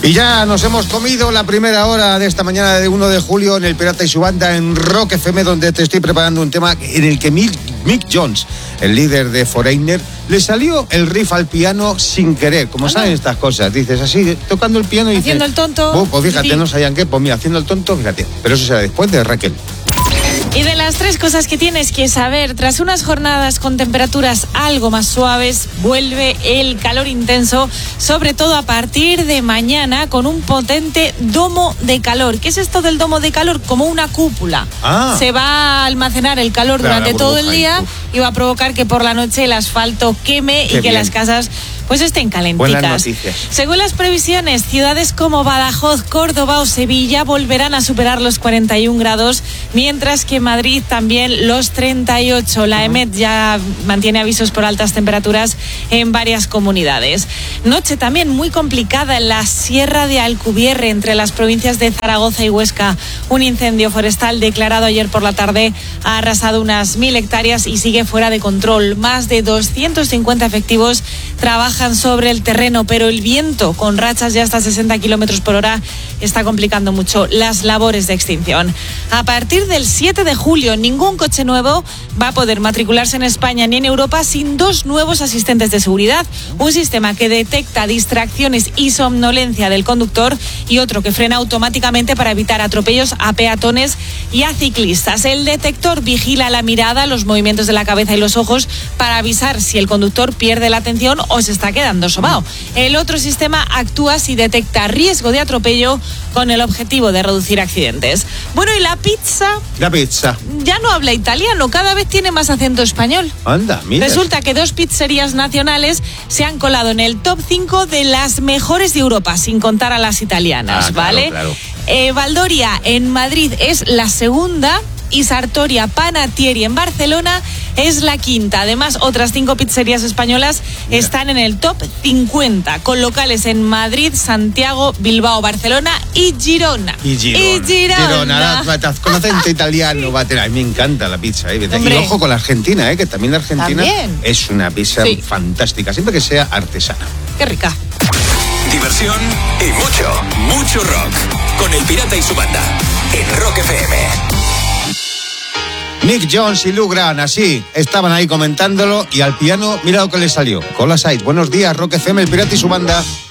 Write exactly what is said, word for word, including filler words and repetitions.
Y ya nos hemos comido la primera hora de esta mañana de uno de julio en El Pirata y su Banda en Rock F M, donde te estoy preparando un tema en el que Mick, Mick Jones, el líder de Foreigner, le salió el riff al piano sin querer. Como saben estas cosas, dices así, tocando el piano y haciendo dices, el tonto. Oh, pues fíjate, sí. No sabían qué, pues mira, haciendo el tonto, fíjate. Pero eso será después de Raquel. Y de las tres cosas que tienes que saber, tras unas jornadas con temperaturas algo más suaves, vuelve el calor intenso, sobre todo a partir de mañana, con un potente domo de calor. ¿Qué es esto del domo de calor? Como una cúpula. Ah. Se va a almacenar el calor claro, durante todo el día y va a provocar que por la noche el asfalto queme Qué y que bien. las casas pues estén calenticas. Buenas noticias. Según las previsiones, ciudades como Badajoz, Córdoba o Sevilla volverán a superar los cuarenta y un grados, mientras que Madrid también los treinta y ocho. La EMET ya mantiene avisos por altas temperaturas en varias comunidades. Noche también muy complicada en la Sierra de Alcubierre, entre las provincias de Zaragoza y Huesca. Un incendio forestal declarado ayer por la tarde ha arrasado unas mil hectáreas y sigue fuera de control. Más de doscientos cincuenta efectivos trabajan sobre el terreno, pero el viento, con rachas de hasta sesenta kilómetros por hora, está complicando mucho las labores de extinción. A partir del siete de julio, ningún coche nuevo va a poder matricularse en España ni en Europa sin dos nuevos asistentes de seguridad. Un sistema que detecta distracciones y somnolencia del conductor y otro que frena automáticamente para evitar atropellos a peatones y a ciclistas. El detector vigila la mirada, los movimientos de la cabeza y los ojos para avisar si el conductor pierde la atención o se está quedando sobao. El otro sistema actúa si detecta riesgo de atropello con el objetivo de reducir accidentes. Bueno, y la pizza... La pizza. Ya no habla italiano, cada vez tiene más acento español. Anda, mira. Resulta que dos pizzerías nacionales se han colado en el top cinco de las mejores de Europa, sin contar a las italianas, ah, ¿vale? Claro, claro. Eh, Valdoria en Madrid es la segunda y Sartoria Panatieri en Barcelona es la quinta. Además, otras cinco pizzerías españolas Mira. están en el top cincuenta, con locales en Madrid, Santiago, Bilbao, Barcelona y Girona. Y Girona. Y Girona. Girona, la, con acento italiano. Va a tener, a mí me encanta la pizza. ¿eh? Y ojo con la Argentina, ¿eh? que también la Argentina ¿También? es una pizza sí. fantástica, siempre que sea artesana. Qué rica. Diversión y mucho, mucho rock. Con El Pirata y su Banda en Rock F M. Mick Jones y Lou Grant, así, estaban ahí comentándolo y al piano, mira lo que le salió. Cola Side, buenos días, Rock F M, El Pirata y su Banda.